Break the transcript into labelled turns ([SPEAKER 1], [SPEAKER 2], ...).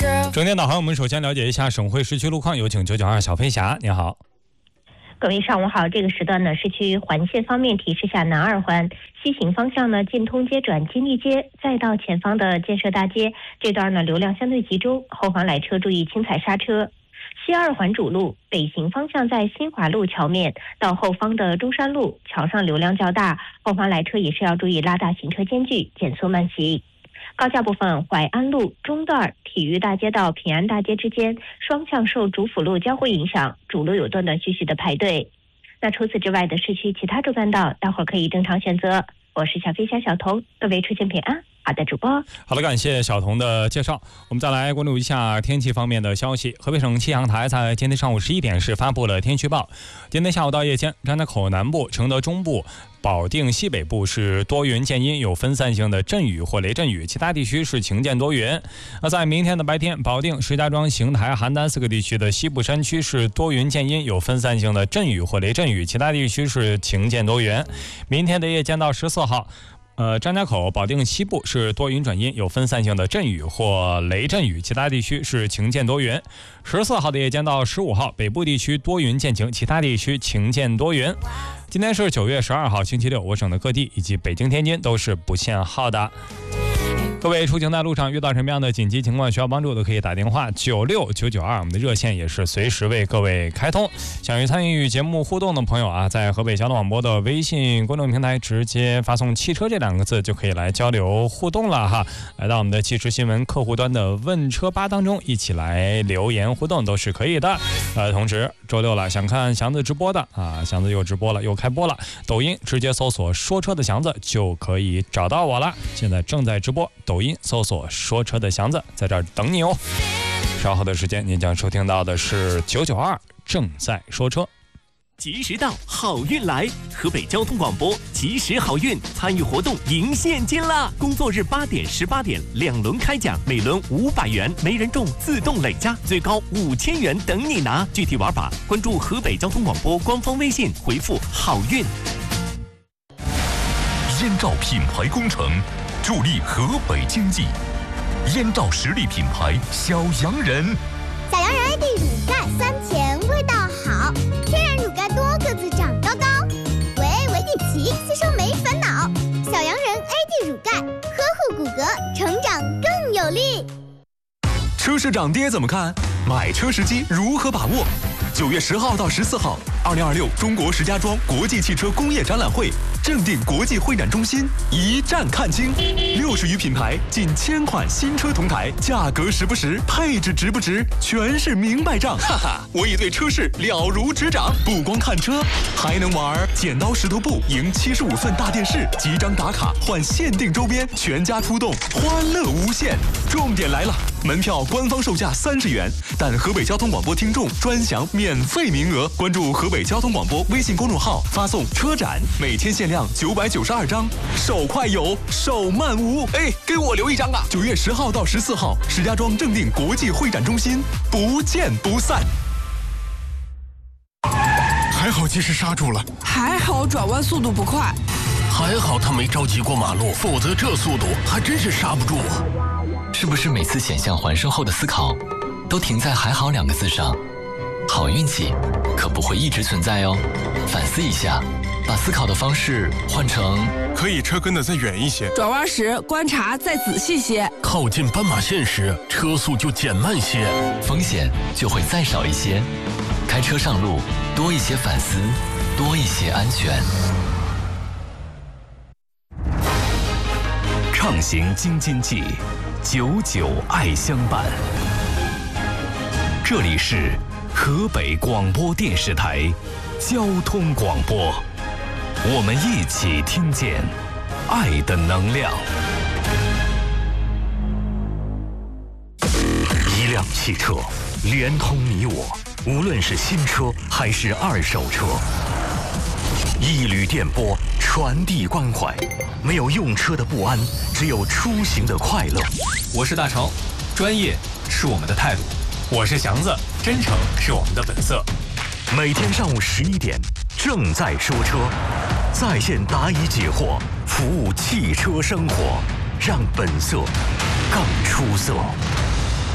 [SPEAKER 1] 整点导航，我们首先了解一下省会市区路况，有请992小飞侠，你好。
[SPEAKER 2] 各位上午好，这个时段呢，市区环线方面提示下，南二环西行方向呢，建通街转金利街，再到前方的建设大街这段呢，流量相对集中，后方来车注意轻踩刹车。西二环主路北行方向在新华路桥面到后方的中山路桥上流量较大，后方来车也是要注意拉大行车间距，减速慢行。高架部分，淮安路中段体育大街到平安大街之间双向受主辅路交汇影响，主路有断断续续的排队。那除此之外的市区其他主干道，待会儿可以正常选择。我是小飞侠小童，各位出行平安。好的，主播。
[SPEAKER 1] 好的，感谢小童的介绍。我们再来关注一下天气方面的消息。河北省气象台在今天上午11点是发布了天气预报。今天下午到夜间，张家口南部、承德中部、保定西北部是多云见阴，有分散性的阵雨或雷阵雨，其他地区是晴间多云。那在明天的白天，保定、石家庄、邢台、邯郸4个地区的西部山区是多云见阴，有分散性的阵雨或雷阵雨，其他地区是晴间多云。明天的夜间到14号。张家口、保定西部是多云转阴，有分散性的阵雨或雷阵雨，其他地区是晴间多云。14号的夜间到15号，北部地区多云见晴，其他地区晴间多云。今天是9月12号星期六，我省的各地以及北京、天津都是不限号的。各位出行在路上遇到什么样的紧急情况需要帮助，都可以打电话96992，我们的热线也是随时为各位开通。想与参与节目互动的朋友啊，在河北交通广播的微信公众平台直接发送汽车这2个字就可以来交流互动了哈。来到我们的汽车新闻客户端的问车吧当中，一起来留言互动都是可以的。同时周六了，想看祥子直播的啊，祥子又直播了，又开播了，抖音直接搜索说车的祥子就可以找到我了，现在正在直播，抖音搜索说车的祥子，在这儿等你哦。稍后的时间您将收听到的是992正在说车。
[SPEAKER 3] 及时到，好运来！河北交通广播及时好运参与活动赢现金啦！工作日8点、18点2轮开奖，每轮500元，没人中自动累加，最高5000元等你拿。具体玩法关注河北交通广播官方微信，回复好运。
[SPEAKER 4] 燕赵品牌工程助力河北经济，燕赵实力品牌小洋人。
[SPEAKER 5] 小洋人 AD 乳钙酸甜味道好，天然乳钙多个子长高高，维地奇吸收没烦恼。小洋人 AD 乳钙呵护骨骼，成长更有力。
[SPEAKER 6] 车市涨跌怎么看？买车时机如何把握？9月10号到14号，2026中国石家庄国际汽车工业展览会正定国际会展中心一站看清，60余品牌，近1000款新车同台，价格实不实，配置值不值，全是明白账。哈哈，我已对车市了如指掌，不光看车，还能玩剪刀石头布，赢75寸大电视，集章打卡换限定周边，全家出动，欢乐无限。重点来了，门票官方售价30元，但河北交通广播听众专享免费名额。关注河北交通广播微信公众号，发送车展，每天限量992张，手快有，手慢无。哎，给我留一张啊！9月10号到14号，石家庄正定国际会展中心，不见不散。
[SPEAKER 7] 还好及时刹住了，
[SPEAKER 8] 还好转弯速度不快，
[SPEAKER 9] 还好他没着急过马路，否则这速度还真是刹不住啊！
[SPEAKER 10] 是不是每次险象环生后的思考，都停在“还好”2个字上？好运气可不会一直存在哦，反思一下，把思考的方式换成
[SPEAKER 7] 可以车跟得再远一些，
[SPEAKER 8] 转弯时观察再仔细些，
[SPEAKER 9] 靠近斑马线时车速就减慢些，
[SPEAKER 10] 风险就会再少一些。开车上路，多一些反思，多一些安全。
[SPEAKER 4] 畅行京津冀，99爱相伴。这里是河北广播电视台交通广播，我们一起听见爱的能量。一辆汽车连通你我，无论是新车还是二手车。一缕电波传递关怀，没有用车的不安，只有出行的快乐。
[SPEAKER 11] 我是大成，专业是我们的态度；我是祥子，真诚是我们的本色。
[SPEAKER 4] 每天上午11点，正在说车，在线答疑解惑，服务汽车生活，让本色更出色。